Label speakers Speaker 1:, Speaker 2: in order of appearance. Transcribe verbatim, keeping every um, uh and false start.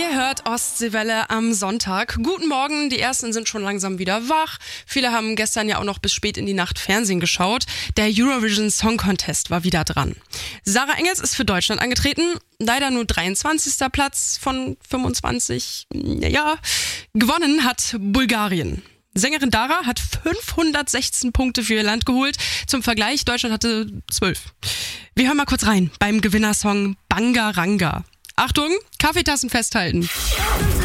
Speaker 1: Ihr hört Ostseewelle am Sonntag. Guten Morgen, die Ersten sind schon langsam wieder wach. Viele haben gestern ja auch noch bis spät in die Nacht Fernsehen geschaut. Der Eurovision Song Contest war wieder dran. Sarah Engels ist für Deutschland angetreten. Leider nur dreiundzwanzigster Platz von fünfundzwanzig. Ja, gewonnen hat Bulgarien. Sängerin Dara hat fünfhundertsechzehn Punkte für ihr Land geholt. Zum Vergleich, Deutschland hatte zwölf. Wir hören mal kurz rein beim Gewinnersong Bangaranga. Achtung, Kaffeetassen festhalten.